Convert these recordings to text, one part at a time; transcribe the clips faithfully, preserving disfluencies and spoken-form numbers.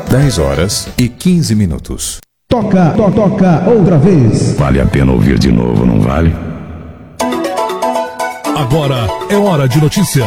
dez horas e quinze minutos. Toca, to, toca outra vez. Vale a pena ouvir de novo, não vale? Agora é hora de notícias.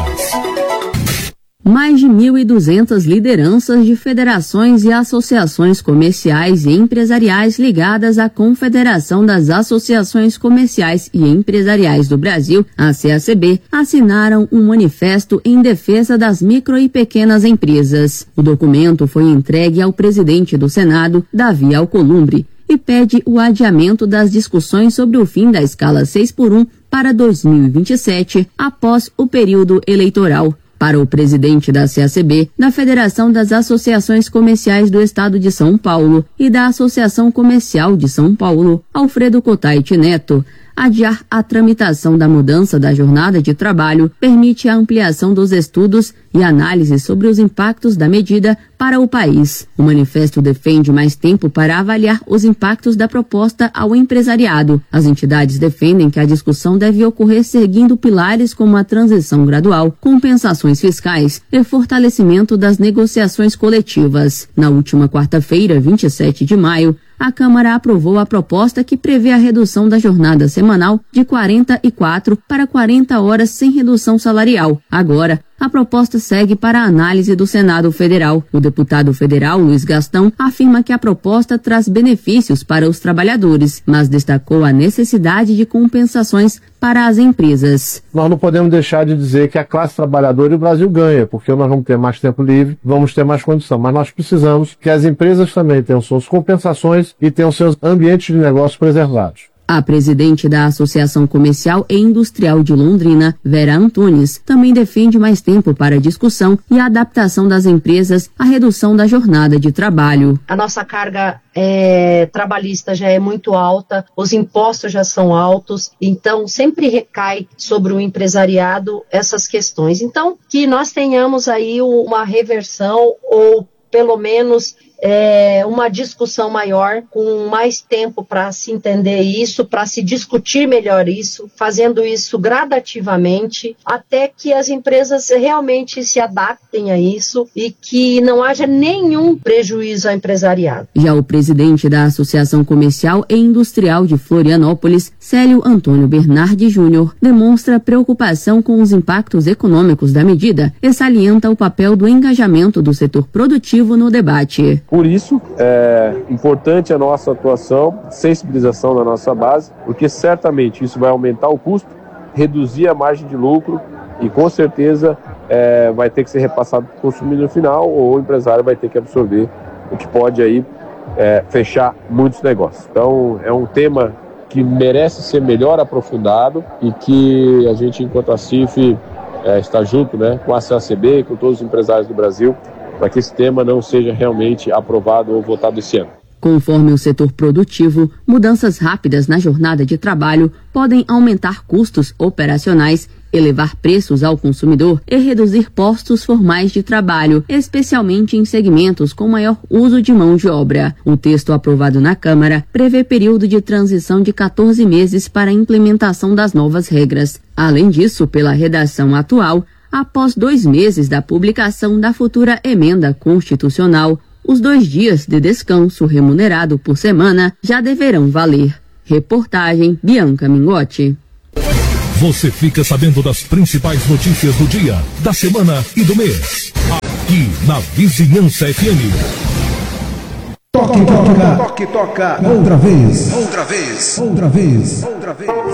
Mais de mil e duzentas lideranças de federações e associações comerciais e empresariais ligadas à Confederação das Associações Comerciais e Empresariais do Brasil, a C A C B, assinaram um manifesto em defesa das micro e pequenas empresas. O documento foi entregue ao presidente do Senado, Davi Alcolumbre, e pede o adiamento das discussões sobre o fim da escala seis por um para dois mil e vinte e sete, após o período eleitoral. Para o presidente da C A C B, da Federação das Associações Comerciais do Estado de São Paulo e da Associação Comercial de São Paulo, Alfredo Cotaiti Neto, adiar a tramitação da mudança da jornada de trabalho permite a ampliação dos estudos e análises sobre os impactos da medida para o país. O manifesto defende mais tempo para avaliar os impactos da proposta ao empresariado. As entidades defendem que a discussão deve ocorrer seguindo pilares como a transição gradual, compensações fiscais e fortalecimento das negociações coletivas. Na última quarta-feira, vinte e sete de maio, a Câmara aprovou a proposta que prevê a redução da jornada semanal de quarenta e quatro para quarenta horas sem redução salarial. Agora, a proposta segue para a análise do Senado Federal. O deputado federal Luiz Gastão afirma que a proposta traz benefícios para os trabalhadores, mas destacou a necessidade de compensações para as empresas. Nós não podemos deixar de dizer que a classe trabalhadora e o Brasil ganha, porque nós vamos ter mais tempo livre, vamos ter mais condição, mas nós precisamos que as empresas também tenham suas compensações e tenham seus ambientes de negócio preservados. A presidente da Associação Comercial e Industrial de Londrina, Vera Antunes, também defende mais tempo para a discussão e a adaptação das empresas à redução da jornada de trabalho. A nossa carga é, trabalhista já é muito alta, os impostos já são altos, então sempre recai sobre o empresariado essas questões. Então, que nós tenhamos aí uma reversão ou pelo menos é, uma discussão maior, com mais tempo para se entender isso, para se discutir melhor isso, fazendo isso gradativamente, até que as empresas realmente se adaptem a isso e que não haja nenhum prejuízo ao empresariado. Já o presidente da Associação Comercial e Industrial de Florianópolis, Célio Antônio Bernardi Júnior, demonstra preocupação com os impactos econômicos da medida e salienta o papel do engajamento do setor produtivo no debate. Por isso, é importante a nossa atuação, sensibilização da nossa base, porque certamente isso vai aumentar o custo, reduzir a margem de lucro e com certeza é, vai ter que ser repassado para o consumidor final ou o empresário vai ter que absorver, o que pode aí é, fechar muitos negócios. Então é um tema que merece ser melhor aprofundado e que a gente, enquanto a C I F, é, está junto, né, com a C A C B, com todos os empresários do Brasil, para que esse tema não seja realmente aprovado ou votado esse ano. Conforme o setor produtivo, mudanças rápidas na jornada de trabalho podem aumentar custos operacionais, elevar preços ao consumidor e reduzir postos formais de trabalho, especialmente em segmentos com maior uso de mão de obra. O texto aprovado na Câmara prevê período de transição de quatorze meses para a implementação das novas regras. Além disso, pela redação atual, após dois meses da publicação da futura emenda constitucional, os dois dias de descanso remunerado por semana já deverão valer. Reportagem Bianca Mingotti. Você fica sabendo das principais notícias do dia, da semana e do mês. Aqui na Vizinhança F M. Toque, toca, toque, toca. Outra vez. Outra vez. Outra vez. Outra vez.